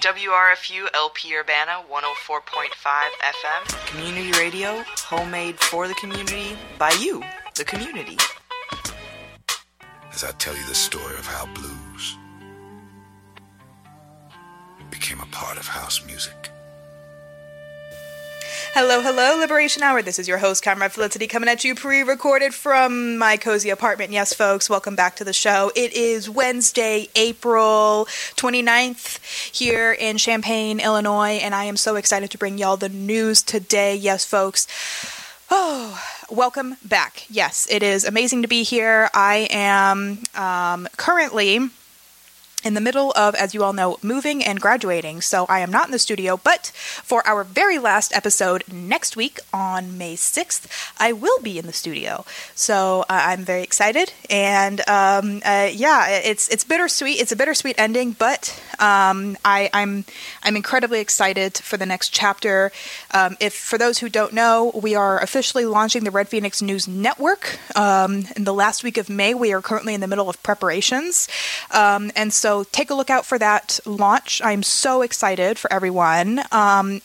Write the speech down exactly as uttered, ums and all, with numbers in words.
W R F U L P Urbana one oh four point five F M. Community radio, homemade for the community, by you, the community. As I tell you the story of how blues became a part of house music. Hello, hello, Liberation Hour. This is your host, Comrade Felicity, coming at you pre-recorded from my cozy apartment. Yes, folks, welcome back to the show. It is Wednesday, April twenty-ninth here in Champaign, Illinois, and I am so excited to bring y'all the news today. Yes, folks. Oh, welcome back. Yes, it is amazing to be here. I am um, currently in the middle of, as you all know, moving and graduating, so I am not in the studio, but for our very last episode next week on May sixth, I will be in the studio. So uh, I'm very excited, and um, uh, yeah, it's it's bittersweet. It's a bittersweet ending, but um, I, I'm I'm incredibly excited for the next chapter. Um, if for those who don't know, we are officially launching the Red Phoenix News Network um, in the last week of May. We are currently in the middle of preparations, um, and so. So take a look out for that launch. I'm so excited for everyone. Um,